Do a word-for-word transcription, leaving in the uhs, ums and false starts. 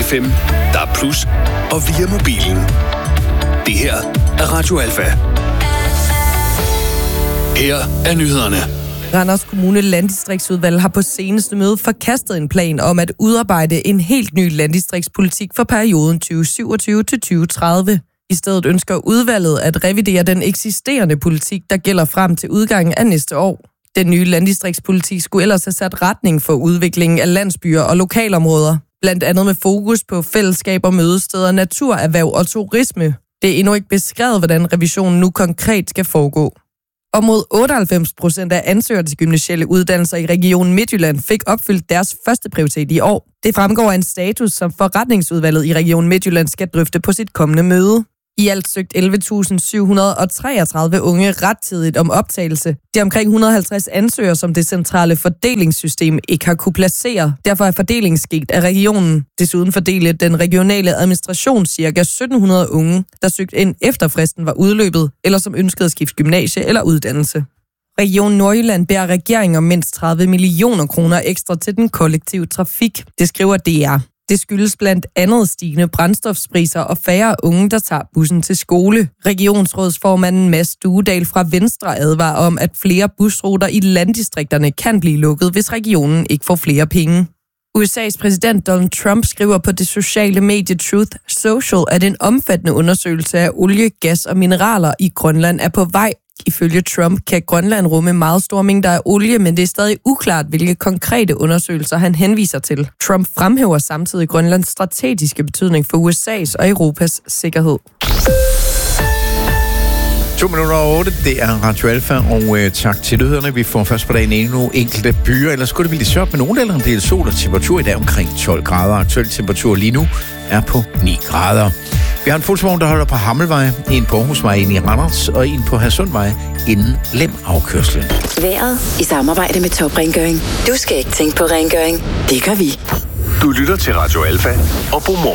F M, D A B plus, og via mobilen. Det her er Radio Alfa. Her er nyhederne. Randers Kommune Landdistriktsudvalg har på seneste møde forkastet en plan om at udarbejde en helt ny landdistriktspolitik for perioden tyve syvogtyve til tyve tredive. I stedet ønsker udvalget at revidere den eksisterende politik, der gælder frem til udgangen af næste år. Den nye landdistriktspolitik skulle ellers have sat retning for udviklingen af landsbyer og lokalområder, blandt andet med fokus på fællesskaber, mødesteder, naturerhverv og turisme. Det er endnu ikke beskrevet, hvordan revisionen nu konkret skal foregå. Og mod otteoghalvfems procent af ansøgere til gymnasielle uddannelser i Region Midtjylland fik opfyldt deres første prioritet i år. Det fremgår af en status, som forretningsudvalget i Region Midtjylland skal drøfte på sit kommende møde. I alt søgt elleve tusind syv hundrede treogtredive unge rettidigt om optagelse. Det er omkring et hundrede og halvtreds ansøgere, som det centrale fordelingssystem ikke har kunne placere. Derfor er fordelingen sket af regionen. Desuden fordelte den regionale administration ca. sytten hundrede unge, der søgte ind efter fristen var udløbet, eller som ønskede at skifte gymnasie eller uddannelse. Region Nordjylland beder regeringen om mindst tredive millioner kroner ekstra til den kollektive trafik. Det skriver D R. Det skyldes blandt andet stigende brændstofspriser og færre unge, der tager bussen til skole. Regionsrådsformanden Mads Duedal fra Venstre advarer om, at flere busruter i landdistrikterne kan blive lukket, hvis regionen ikke får flere penge. U S A's præsident Donald Trump skriver på det sociale medie Truth Social, at en omfattende undersøgelse af olie, gas og mineraler i Grønland er på vej. Ifølge Trump kan Grønland rumme meget store mængder af olie, men det er stadig uklart, hvilke konkrete undersøgelser han henviser til. Trump fremhæver samtidig Grønlands strategiske betydning for U S A's og Europas sikkerhed. To minutter over otte, det er Radio Alfa, og øh, tak til lytterne. Vi får først på dagen endnu enkelte byer, ellers skulle det blive lidt sørgt med nogen eller en del sol og temperatur i dag omkring tolv grader. Aktuel temperatur lige nu er på ni grader. Vi har en fuldsvogn, der holder på Hammelvej, en på Aarhusvej, en i Randers og en på Hadsundvej inden Lem-afkørslen. Vejret i samarbejde med Top Rengøring. Du skal ikke tænke på rengøring. Det gør vi. Du lytter til Radio Alfa og Bo Morgen.